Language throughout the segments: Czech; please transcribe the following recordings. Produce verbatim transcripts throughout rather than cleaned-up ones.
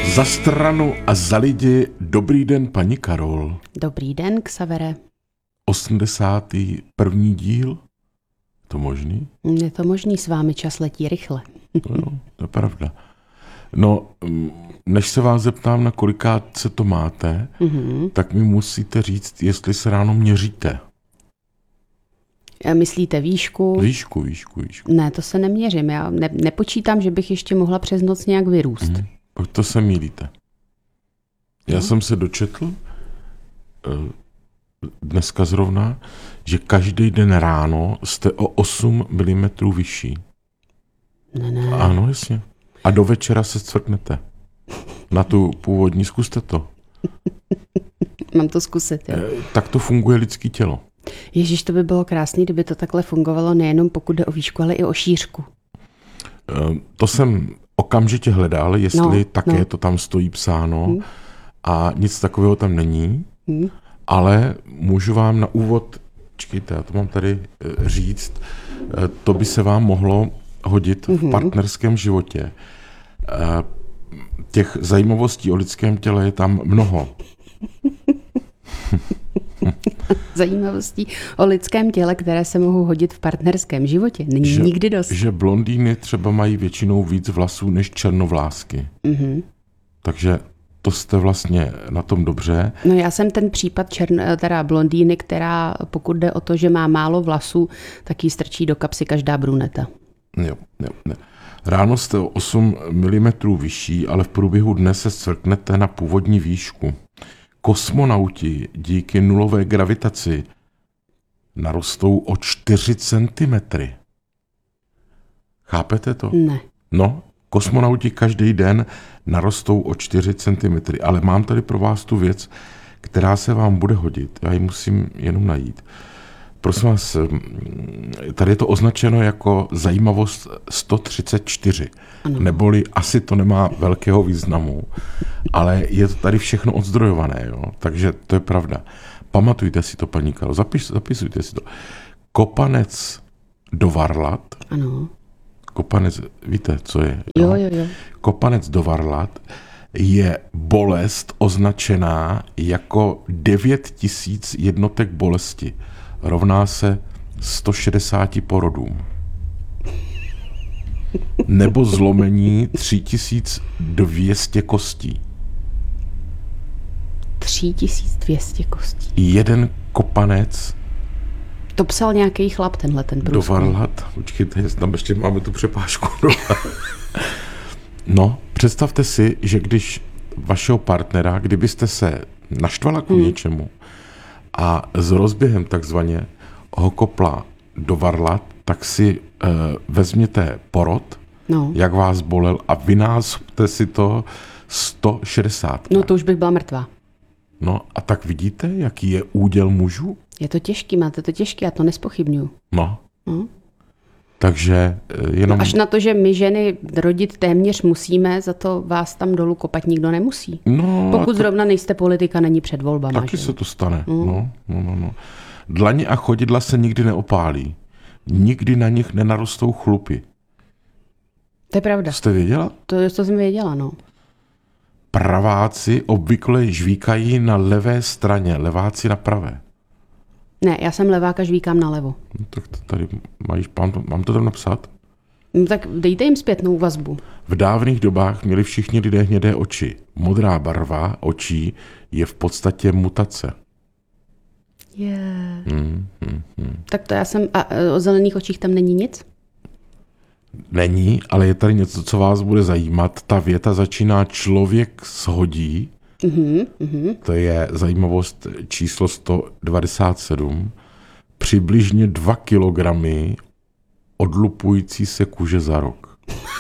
Za stranu a za lidi, dobrý den, paní Karol. Dobrý den, Xavere. osmdesátý první díl? To možný? Je to možný, s vámi čas letí rychle. To jo, to je pravda. No, než se vás zeptám, na kolikátce to máte, mm-hmm. tak mi musíte říct, jestli se ráno měříte. Myslíte výšku? Výšku, výšku, výšku. Ne, to se neměřím. Já ne, nepočítám, že bych ještě mohla přes noc nějak vyrůst. Mm-hmm. Pak to se mýlíte. Já no. jsem se dočetl dneska zrovna, že každý den ráno jste o osm milimetrů vyšší. Ne, ne. Ano, jasně. A do večera se cvrknete. Na tu původní, zkuste to. Mám to zkusit, jo. Tak to funguje lidský tělo. Ježíš, to by bylo krásný, kdyby to takhle fungovalo nejenom pokud jde o výšku, ale i o šířku. To jsem okamžitě hledal, jestli no, také no. to tam stojí psáno hmm. a nic takového tam není, hmm. ale můžu vám na úvod, čekejte, já to mám tady říct, to by se vám mohlo hodit hmm. v partnerském životě. Těch zajímavostí o lidském těle je tam mnoho. Zajímavostí o lidském těle, které se mohou hodit v partnerském životě, není že, nikdy dost. Že blondýny třeba mají většinou víc vlasů než černovlásky. Mm-hmm. Takže to jste vlastně na tom dobře. No já jsem ten případ čern, teda blondýny, která pokud jde o to, že má málo vlasů, tak jí strčí do kapsy každá bruneta. Jo, jo, ne. Ráno jste o osm milimetrů vyšší, ale v průběhu dne se zcvrknete na původní výšku. Kosmonauti díky nulové gravitaci narostou o čtyři centimetry. Chápete to? Ne. No, kosmonauti každý den narostou o čtyři centimetry, ale mám tady pro vás tu věc, která se vám bude hodit. Já ji musím jenom najít. Prosím vás, tady je to označeno jako zajímavost sto třicet čtyři, ano. Neboli asi to nemá velkého významu, ale je to tady všechno odzdrojované, jo? Takže to je pravda. Pamatujte si to, paní Karol, zapis, zapisujte si to. Kopanec do Varlat, ano. Kopanec, víte, co je? Jo, jo, jo. Kopanec do Varlat je bolest označená jako devět tisíc jednotek bolesti. Rovná se sto šedesáti porodům. Nebo zlomení tři tisíce dvě stě kostí. tři tisíce dvě stě kostí. Jeden kopanec. To psal nějaký chlap, tenhle ten průzkum. Do Varlat. Počkejte, tam ještě máme tu přepážku. No, představte si, že když vašeho partnera, kdybyste se naštvala k hmm. něčemu, a s rozběhem takzvaně ho kopla do Varlat, tak si e, vezměte porod, no. jak vás bolel a vynásobte si to sto šedesát. No to už bych byla mrtvá. No a tak vidíte, jaký je úděl mužů? Je to těžký, máte to těžký, já to nespochybnuju. No. no. Takže jenom... No až na to, že my ženy rodit téměř musíme, za to vás tam dolů kopat nikdo nemusí. No, Pokud to... zrovna nejste politika, není před volbama. Taky že? se to stane. No. No, no, no, no. Dlaně a chodidla se nikdy neopálí. Nikdy na nich nenarostou chlupy. To je pravda. Jste věděla? To, to jsem věděla, no. Praváci obvykle žvíkají na levé straně, leváci na pravé. Ne, já jsem leváka, žvíkám nalevo. No, tak to tady máš, mám to, mám to tam napsat? No, tak dejte jim zpětnou vazbu. V dávných dobách měli všichni lidé hnědé oči. Modrá barva očí je v podstatě mutace. Yeah. Hmm, hmm, hmm. Tak to já jsem... A o zelených očích tam není nic? Není, ale je tady něco, co vás bude zajímat. Ta věta začíná člověk shodí. Mm-hmm, mm-hmm. To je zajímavost číslo sto devadesát sedm. Přibližně dva kilogramy odlupující se kůže za rok.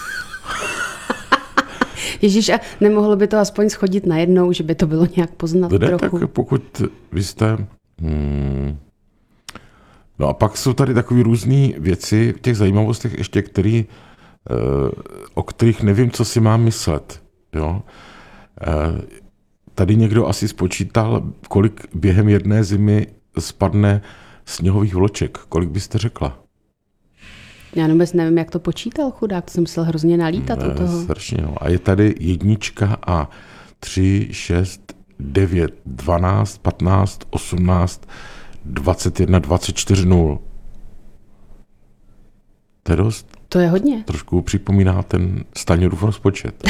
Ježíš, a nemohlo by to aspoň schodit najednou, že by to bylo nějak poznat ne, trochu? Tak pokud vy jste... Hmm, no a pak jsou tady takové různé věci v těch zajímavostech ještě, který, o kterých nevím, co si mám myslet. Jo? Tady někdo asi spočítal, kolik během jedné zimy spadne sněhových vloček. Kolik byste řekla? Já vůbec nevím, jak to počítal chudák, to jsem musel hrozně nalítat Ne, u toho. Strašně, no. A je tady jednička a tři, šest, devět, dvanáct, patnáct, osmnáct, dvacet jedna, dvacet čtyři, nul. To je dost. To je hodně. Trošku připomíná ten Staňurův rozpočet.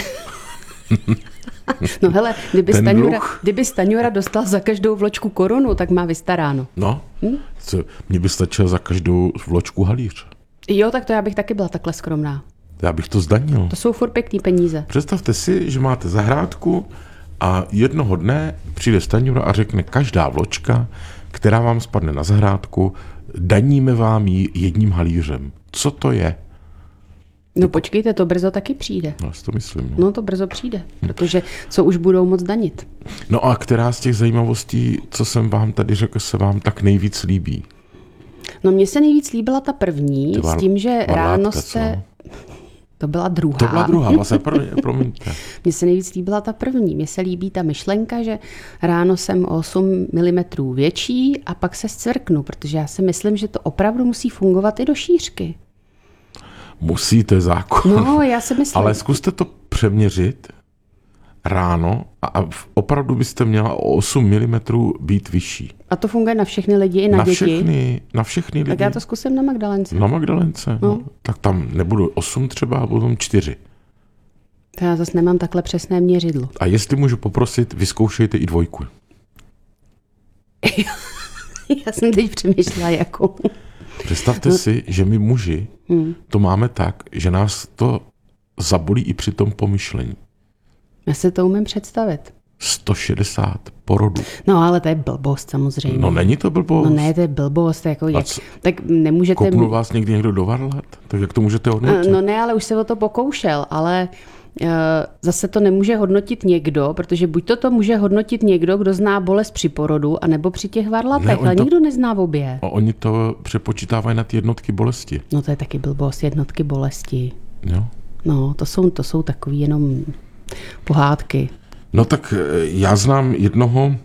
No hele, kdyby Ten Staňura, dluh. kdyby Staňura dostal za každou vločku korunu, tak má vystaráno. No, hm? co, mně by stačilo za každou vločku halíř. Jo, tak to já bych taky byla takhle skromná. Já bych to zdanil. To jsou furt pěkný peníze. Představte si, že máte zahrádku a jednoho dne přijde Staňura a řekne, každá vločka, která vám spadne na zahrádku, daníme vám ji jedním halířem. Co to je? No počkejte, to brzo taky přijde. No, si to myslím. No. No to brzo přijde, protože co už budou moc danit. no a která z těch zajímavostí, co jsem vám tady řekl, se vám tak nejvíc líbí? No mně se nejvíc líbila ta první, Ty var- s tím, že varlátka, ráno co? se... To byla druhá. To byla druhá, vlastně první, promiňte. Mně se nejvíc líbila ta první. Mně se líbí ta myšlenka, že ráno jsem o osm milimetrů větší a pak se zcvrknu, protože já si myslím, že to opravdu musí fungovat i do šířky. Musíte zákon. No, já si myslím. Ale zkuste to přeměřit ráno a, a opravdu byste měla o osm milimetrů být vyšší. A to funguje na všechny lidi i na, Na děti. všechny, na všechny lidi. Tak já to zkusím na Magdalence. Na Magdalence. No. No. Tak tam nebudu osm třeba, a potom čtyři. To já zase nemám takhle přesné měřidlo. A jestli můžu poprosit, vyzkoušejte i dvojku. Já jsem teď přemýšlela, jakou. Představte si, že my muži Hmm. to máme tak, že nás to zabolí i při tom pomyšlení. Já se to umím představit. sto šedesát porodů. No ale to je blbost samozřejmě. No není to blbost. No ne, to je blbost. Jako jak, co? tak nemůžete... Kopnul vás někdy někdo do varlat? Tak jak to můžete hodnotit? No ne, ale už se o to pokoušel, ale uh, zase to nemůže hodnotit někdo, protože buď to to může hodnotit někdo, kdo zná bolest při porodu, anebo při těch varlatech, Ne, ale on to- nikdo nezná obě. A oni to přepočítávají na ty jednotky bolesti. No to je taky blbost, jednotky bolesti. Jo? No, to jsou, to jsou takový jenom pohádky. No tak eh, já znám jednoho,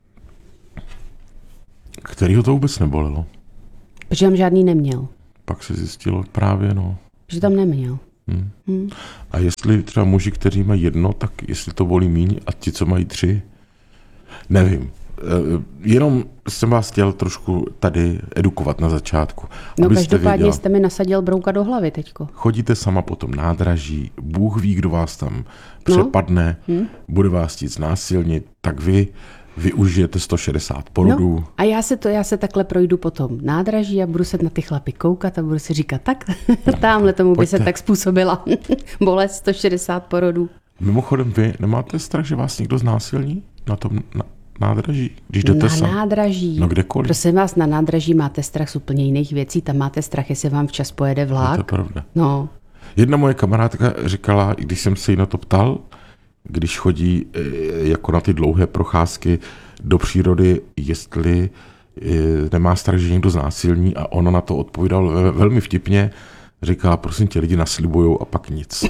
kterýho to vůbec nebolelo. Protože tam žádný neměl. Pak se zjistilo právě, no. Že tam neměl. Hm. Hm. A jestli třeba muži, kteří mají jedno, tak jestli to bolí míň a ti, co mají tři, nevím. Eh, Jenom jsem vás chtěl trošku tady edukovat na začátku. No abyste každopádně věděla. jste mi nasadil brouka do hlavy teďko. Chodíte sama po tom nádraží, Bůh ví, kdo vás tam přepadne, No. Hm. bude vás chtít znásilnit, tak vy využijete sto šedesát porodů. No, a já se, to, já se takhle projdu po tom nádraží a budu se na ty chlapy koukat a budu si říkat, tak tamhle tomu by se Pojďte. tak způsobila bolest sto šedesát porodů. Mimochodem, vy nemáte strach, že vás někdo znásilní na tom na, nádraží, když jdete Na sám? nádraží. No kdekoliv. Prosím vás, na nádraží máte strach z úplně jiných věcí, tam máte strach, jestli vám včas pojede To je vlák. pravda. No, Jedna moje kamarádka říkala, když jsem se jí na to ptal, když chodí eh, jako na ty dlouhé procházky do přírody, jestli eh, nemá strach, že někdo znásilní, a ono na to odpovídal ve- velmi vtipně. Říkala, prosím tě, lidi naslibujou a pak nic.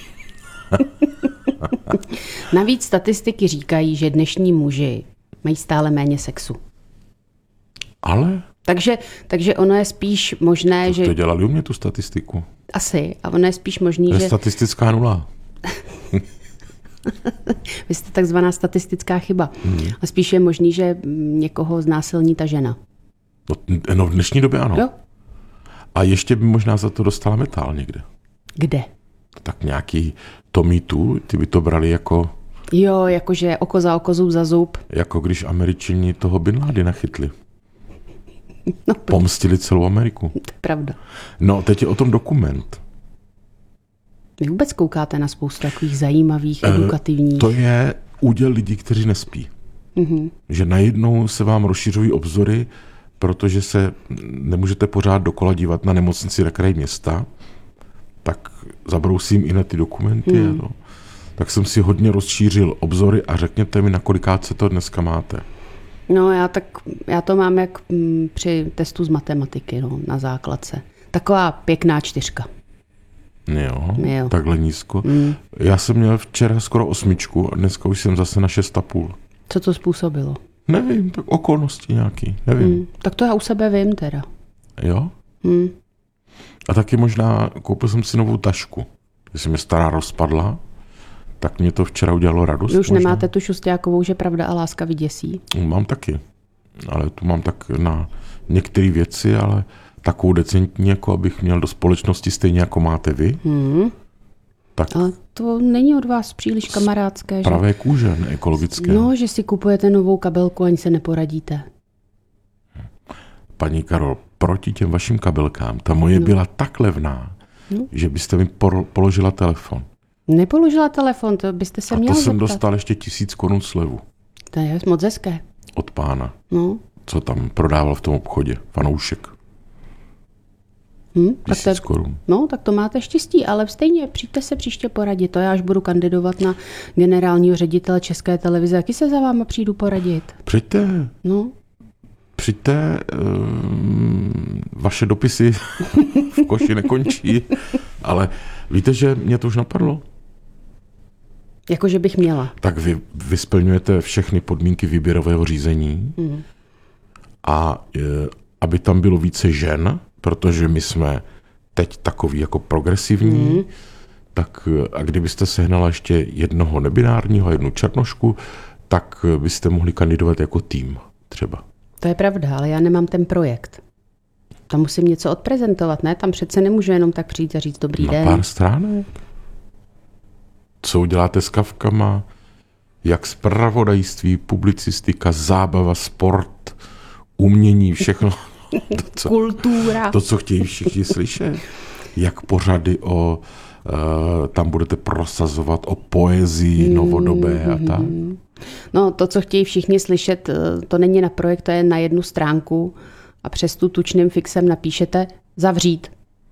navíc statistiky říkají, že dnešní muži mají stále méně sexu. Ale Takže, takže ono je spíš možné, to že... dělali u mě tu statistiku. Asi, a ono je spíš možný, To je že... statistická nula. Vy jste takzvaná statistická chyba. Hmm. A spíš je možný, že mm, někoho znásilní ta žena. No, no v dnešní době ano. Jo? A ještě by možná za to dostala metál někde. Kde? Tak nějaký to Me Too, ty by to brali jako, Jo, jakože oko za oko, zub za zub. jako když Američani toho Bin Ládina chytli. No, Pomstili celou Ameriku. to je pravda. No, teď je o tom dokument. Vy vůbec koukáte na spoustu takových zajímavých, edukativních. To je úděl lidí, kteří nespí. Mm-hmm. Že najednou se vám rozšiřují obzory, protože se nemůžete pořád dokola dívat na nemocnici na kraji města, tak zabrousím i na ty dokumenty. Hmm. No. Tak jsem si hodně rozšířil obzory a řekněte mi, na kolikát se to dneska máte. No já, tak, já to mám jak mm, při testu z matematiky no, na základce. Taková pěkná čtyřka. Jo, Jo. takhle nízko. Mm. Já jsem měl včera skoro osmičku a dneska už jsem zase na šest a půl. Co to způsobilo? Nevím, tak okolnosti nějaký, nevím. Mm. Tak to já u sebe vím teda. Jo? Mm. A taky možná koupil jsem si novou tašku. Když se mi stará rozpadla, tak mě to včera udělalo radost. Vy už možná. nemáte tu Šustiákovou, že pravda a láska vyděsí? Mám taky. Ale tu mám tak na některé věci, ale takovou decentní, jako abych měl do společnosti stejně, jako máte vy. Hmm. Tak Ale to není od vás příliš kamarádské, že? pravé kůže, neekologické. No, že si kupujete novou kabelku, ani se neporadíte. Paní Karol, proti těm vašim kabelkám, ta moje no. byla tak levná, no. že byste mi por- položila telefon. Nepoložila telefon, to byste se A měl to jsem zeptat. dostal ještě tisíc korun slevu. To je moc hezké. Od pána, No. co tam prodával v tom obchodě. Fanoušek. Hm, tak Tisíc to, korun. no, tak to máte štěstí, ale stejně přijďte se příště poradit. To já až budu kandidovat na generálního ředitele České televize, jaký se za váma přijdu poradit? Přijďte, No, přijďte, um, vaše dopisy v koši nekončí, ale víte, že mě to už napadlo? jakože bych měla. Tak vy, vy splňujete všechny podmínky výběrového řízení Mm. a e, aby tam bylo více žen, protože my jsme teď takový jako progresivní, Mm. tak a kdybyste sehnala ještě jednoho nebinárního a jednu černošku, tak byste mohli kandidovat jako tým třeba. To je pravda, ale já nemám ten projekt. Tam musím něco odprezentovat, ne? Tam přece nemůžu jenom tak přijít a říct dobrý Na den. pár stránek. Co uděláte s kavkama? Jak zpravodajství, publicistika, zábava, sport, umění, všechno. To, co, Kultura. to, co chtějí všichni slyšet. Jak pořady o, uh, tam budete prosazovat o poezii novodobé a tak. No, to, co chtějí všichni slyšet, to není na projekt, to je na jednu stránku a přes tu tučným fixem napíšete zavřít.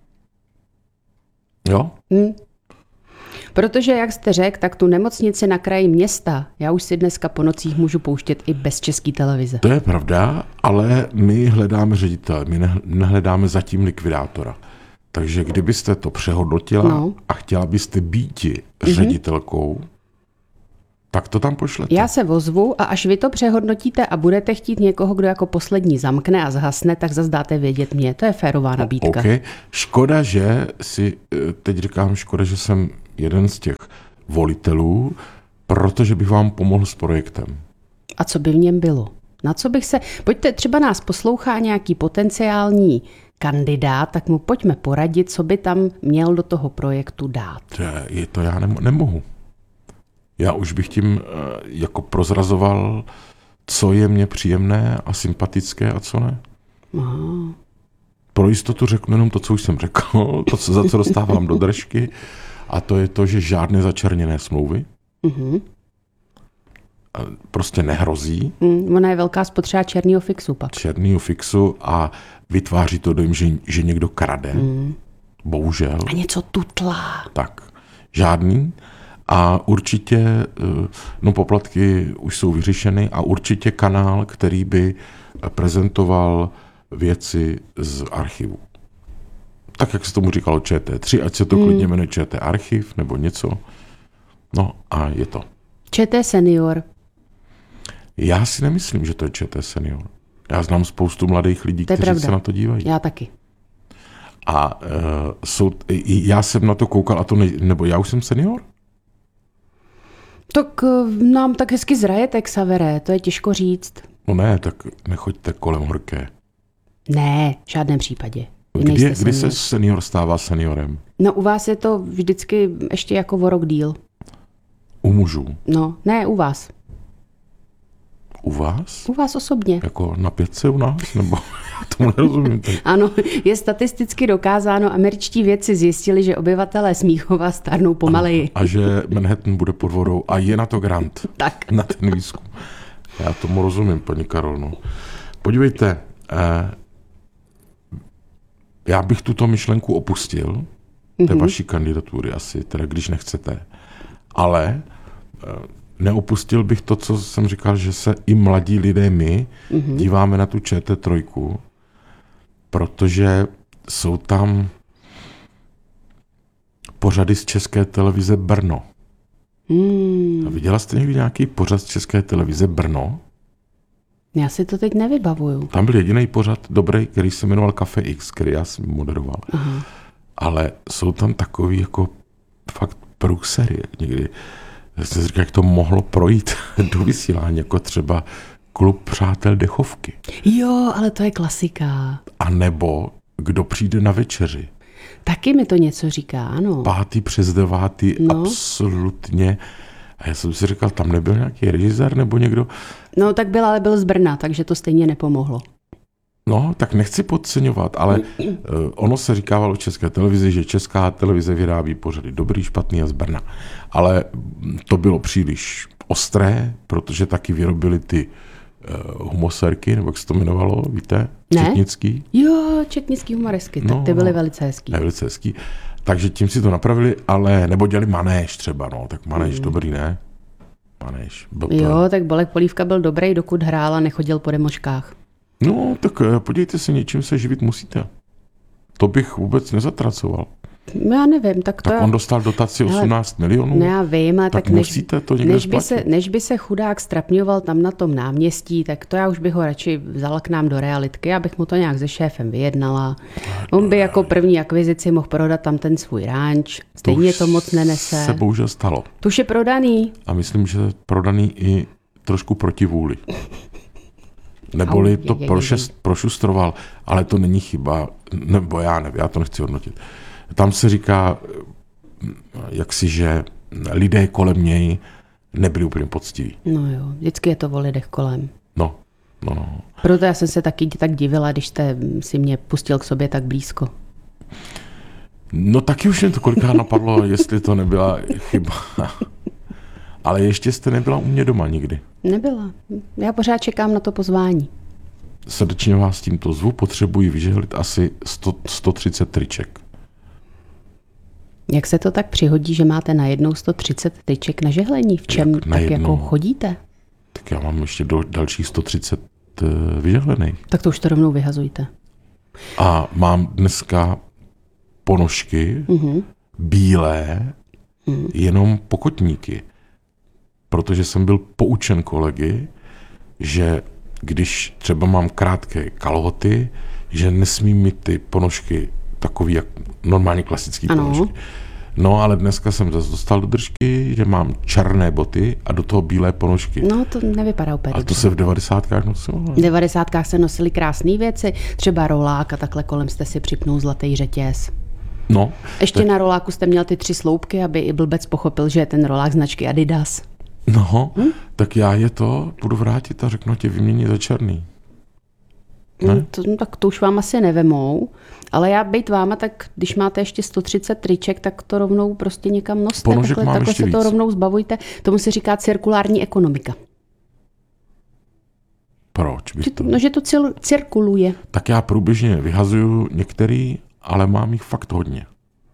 Jo? Hm. Protože, jak jste řekl, tak tu nemocnici na kraji města, já už si dneska po nocích můžu pouštět i bez České televize. To je pravda, ale my hledáme ředitele, my ne- nehledáme zatím likvidátora. Takže kdybyste to přehodnotila No. a chtěla byste býti ředitelkou, tak to tam pošlete. Já se ozvu a až vy to přehodnotíte a budete chtít někoho, kdo jako poslední zamkne a zhasne, tak zase dáte vědět mě. To je férová nabídka. Okay. Škoda, že si, teď říkám, škoda, že jsem jeden z těch volitelů, protože bych vám pomohl s projektem. A co by v něm bylo? Na co bych se... Pojďte, třeba nás poslouchá nějaký potenciální kandidát, tak mu pojďme poradit, co by tam měl do toho projektu dát. To je to já nem- nemohu. Já už bych tím uh, jako prozrazoval, co je mně příjemné a sympatické a co ne. Aha. Pro jistotu řeknu jenom to, co už jsem řekl, to, co, za co dostávám do držky, a to je to, že žádné začerněné smlouvy Uh-huh. prostě nehrozí, Mm, ona je velká spotřeba černýho fixu pak. černýho fixu a vytváří to dojem, že, že někdo krade. Mm. Bohužel. A něco tutlá. Tak, žádný. A určitě, no poplatky už jsou vyřešeny a určitě kanál, který by prezentoval věci z archivu. Tak, jak se tomu říkalo Č T tři, ať se to klidně jmenuje Č T archiv nebo něco. No a je to. ČT senior. Já si nemyslím, že to je Č T senior. Já znám spoustu mladých lidí, To je kteří pravda. se na to dívají. Já taky. A uh, jsou, já jsem na to koukal, a to ne, nebo já už jsem senior? Tak eh, nám tak hezky zrajete, Xavere, to je těžko říct. No ne, tak nechoďte kolem horké. Ne, v žádném případě. Vy Kdy, nejste kdy se senior. senior stává seniorem? No u vás je to vždycky ještě jako o rok díl. U mužů. No, ne, u vás. U vás? U vás osobně. Jako na pětce u nás? Nebo já tomu nerozumím. Teď. Ano, je statisticky dokázáno, američtí vědci zjistili, že obyvatelé Smíchova stárnou pomaleji. A že Manhattan bude pod vodou a je na to grant. Tak. Na ten výzkum. Já tomu rozumím, paní Karol. No. Podívejte, eh, já bych tuto myšlenku opustil, té mm-hmm. vaší kandidatury asi, teda když nechcete. Ale eh, neopustil bych to, co jsem říkal, že se i mladí lidé my mm-hmm. díváme na tu Č T tři, protože jsou tam pořady z České televize Brno. Hmm. A viděla jste někdy nějaký pořad z České televize Brno? Já si to teď nevybavuju. Tam byl jediný pořad dobrý, který se jmenoval Café X, který já jsem moderoval. Aha. Ale jsou tam takový jako fakt průsery někdy. Já jsem si říkal, jak to mohlo projít do vysílání, jako třeba Klub přátel dechovky. Jo, ale to je klasika. A nebo Kdo přijde na večeři. Taky mi to něco říká, ano. Pátý přes devátý, no. Absolutně. A já jsem si říkal, tam nebyl nějaký režisér nebo někdo? No tak byl, ale byl z Brna, takže to stejně nepomohlo. No, tak nechci podceňovat, ale uh, ono se říkávalo v České televizi, že Česká televize vyrábí pořady dobrý, špatný a z Brna. Ale to bylo příliš ostré, protože taky vyrobili ty uh, humosérky, nebo jak se to jmenovalo, víte? Ne? Četnický. Jo, četnický humoresky, tak ty byly velice hezký. Ne, velice hezký. Takže tím si to napravili, ale nebo dělali Manéš třeba, no, tak Manéš mm. dobrý, ne? Manéš. Jo, tak Bolek Polívka byl dobrý, dokud hrál a nechodil po demoškách. No, tak podívejte se, něčím se živit musíte. To bych vůbec nezatracoval. Já nevím, tak to... Tak on dostal dotaci osmnáct milionů. No já vím, ale tak, tak než, musíte to někde než, by se, než by se chudák strapňoval tam na tom náměstí, tak to já už bych ho radši vzala k nám do realitky, abych mu to nějak se šéfem vyjednala. On by jako první akvizici mohl prodat tam ten svůj ranč. Stejně to, to moc nenese. Se bohužel stalo. To už je prodaný. A myslím, že prodaný i trošku proti vůli. Neboli to prošest, prošustroval, ale to není chyba, nebo já nevím, já to nechci hodnotit. Tam se říká, jaksi, že lidé kolem něj nebyli úplně poctiví. No jo, vždycky je to o lidech kolem. No, no, no. Proto já jsem se taky tak divila, když jste si mě pustil k sobě tak blízko. No taky už mě to kolikrát napadlo, jestli to nebyla chyba. Ale ještě jste nebyla u mě doma nikdy. Nebyla. Já pořád čekám na to pozvání. Srdečně vás tímto zvu, potřebuji vyžehlit asi sto, sto třicet triček. Jak se to tak přihodí, že máte najednou sto třicet triček na žehlení? V čem Jak tak jako chodíte? Tak já mám ještě do dalších sto třicet vyžehlených. Tak to už to rovnou vyhazujte. A mám dneska ponožky, mm-hmm. bílé, mm-hmm. jenom pokotníky. Protože jsem byl poučen kolegy, že když třeba mám krátké kalhoty, že nesmím mít ty ponožky takový, jak normálně klasický ano. ponožky. No, ale dneska jsem zase dostal do držky, že mám černé boty a do toho bílé ponožky. No, to nevypadá úplně. Ale to se v devadesátkách nosilo. V devadesátkách se nosily krásné věci, třeba rolák a takhle kolem jste si připnul zlatý řetěz. No. Ještě tak... na roláku jste měl ty tři sloupky, aby i blbec pochopil, že je ten rolák značky Adidas. No, hm? tak já je to budu vrátit a řeknu tě vyměnit za černý. Ne? To, no, tak to už vám asi nevemou, ale já bejt váma, tak když máte ještě sto třicet triček, tak to rovnou prostě někam noste. Ponožek takhle, mám takhle ještě se to víc. rovnou zbavujte. Tomu se říká cirkulární ekonomika. Proč? Bych to... No, že to cil- cirkuluje. Tak já průběžně vyhazuju některý, ale mám jich fakt hodně.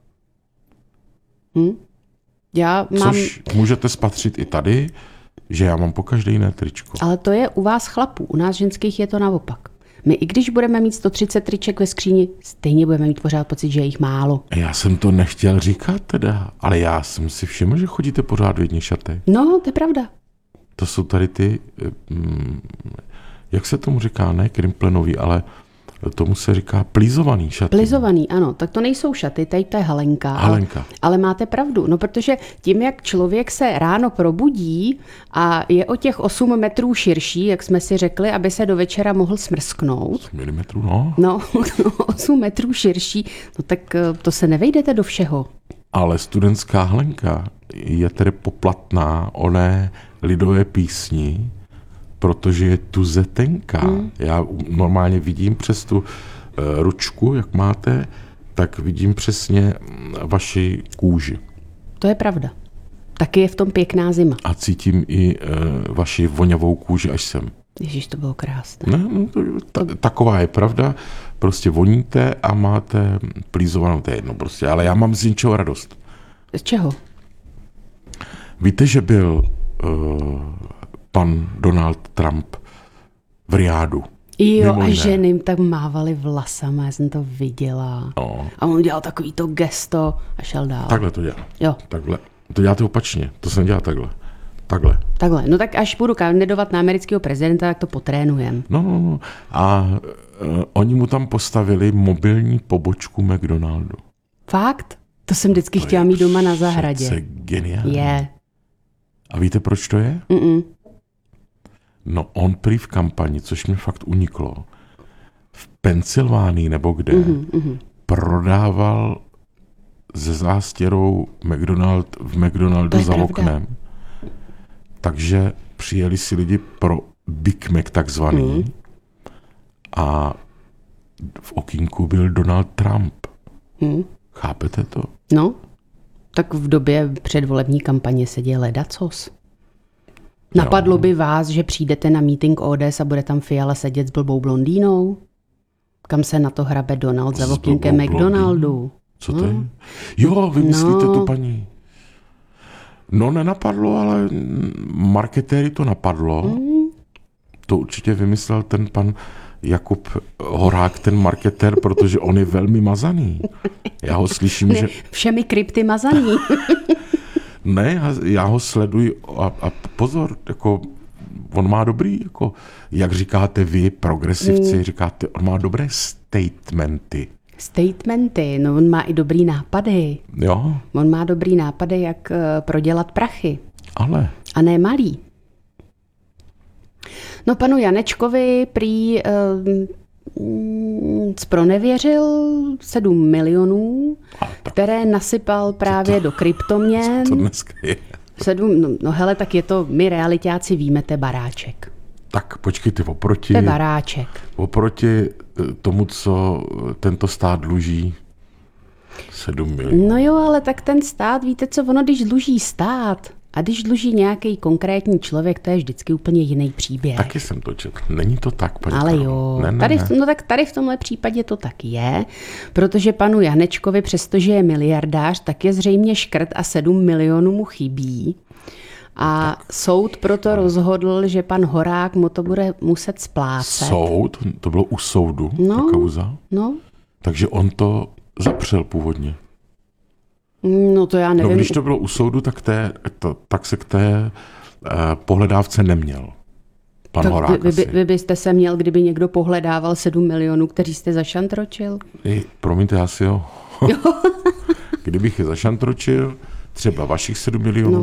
Hm? Já mám... Což můžete spatřit i tady, že já mám po každé jiné tričko. Ale to je u vás chlapů, u nás ženských je to naopak. My i když budeme mít sto třicet triček ve skříni, stejně budeme mít pořád pocit, že je jich málo. Já jsem to nechtěl říkat teda, ale já jsem si všiml, že chodíte pořád v jedné šatech. No, to je pravda. To jsou tady ty, hm, jak se tomu říká, ne krimplenový, ale tomu se říká plízovaný šaty. Plízovaný, ano. Tak to nejsou šaty, tady to je halenka. Halenka. Ale, ale máte pravdu, no protože tím, jak člověk se ráno probudí a je o těch osm metrů širší, jak jsme si řekli, aby se do večera mohl smrsknout. osm milimetrů, no. No, osm metrů širší, no tak to se nevejdete do všeho. Ale studentská halenka je tedy poplatná oné lidové písni, protože je tuze tenká. Hmm. Já normálně vidím přes tu uh, ručku, jak máte, tak vidím přesně vaši kůži. To je pravda. Taky je v tom pěkná zima. A cítím i uh, vaši voňavou kůži až sem. Ježiš, to bylo krásné. Ne, no, to, ta, taková je pravda. Prostě voníte a máte plízovanou, to je jedno prostě. Ale já mám z něčeho radost. Z čeho? Víte, že byl uh, pan Donald Trump v Riádu. Jo, a ženy jim tak mávali vlasama, já jsem to viděla. No. A on dělal takový to gesto a šel dál. Takhle to dělá. Jo. Takhle. To děláte opačně, to jsem dělal takhle. Takhle. Takhle, no tak až budu kandidovat na amerického prezidenta, tak to potrénujem. No, no, no. A uh, oni mu tam postavili mobilní pobočku McDonaldu. Fakt? To jsem vždycky To chtěla je mít doma na zahradě. přece geniální. Je. A víte, proč to je? Mm-mm. No on prý v kampani, což mi fakt uniklo, v Pensylvánii nebo kde, Mm-hmm, mm-hmm. prodával se zástěrou McDonald v McDonaldu za pravda. oknem. Takže přijeli si lidi pro Big Mac takzvaný Mm. a v okýnku byl Donald Trump. Mm. Chápete to? No, tak v době předvolební kampaně se děje ledacos. Napadlo Jo. by vás, že přijdete na meeting O D S a bude tam Fiala sedět s blbou blondýnou? Kam se na to hrabe Donald za S okýnkem blbou McDonaldu? Co to je? Jo, vy myslíte No. tu paní. No nenapadlo, ale marketéry to napadlo. Mm. To určitě vymyslel ten pan Jakub Horák, ten marketér, protože on je velmi mazaný. Já ho slyším, že... Všemi krypty mazaný. Ne, já- já ho sleduji a, a pozor, jako on má dobrý, jako, jak říkáte vy, progresivci, Mm. říkáte, on má dobré statementy. Statementy, no on má i dobrý nápady. Jo, On má dobrý nápady, jak eh, prodělat prachy. ale... A ne malý. No panu Janečkovi prý eh, mm, zpronevěřil sedm milionů, A tak které nasypal právě do kryptoměn. to dneska je. Sedm, no, no hele, tak je to, my realitáci víme, to je baráček. Tak počkejte, oproti, To je baráček. oproti eh, tomu, co tento stát dluží, sedm milionů. No jo, ale tak ten stát, víte co, ono, když dluží stát a když dluží nějaký konkrétní člověk, to je vždycky úplně jiný příběh. Taky jsem to četl. Není to tak, paní Ale Karlo. jo, Ne, ne, tady, ne. v- no tak tady v tomhle případě to tak je, protože panu Janečkovi, přestože je miliardář, tak je zřejmě škrt a sedm milionů mu chybí. A soud proto rozhodl, že pan Horák mu to bude muset splácet. Soud, to bylo u soudu, No. ta kauza, No, takže on to zapřel původně. no to já No, nevím. když to bylo u soudu, tak, té, to, tak se k té eh, pohledávce neměl. Pan tak Horák vy, vy, asi. vy byste se měl, kdyby někdo pohledával sedm milionů, kteří jste zašantročil? I, promiňte, já si jo. Kdybych je zašantročil, třeba vašich sedm milionů,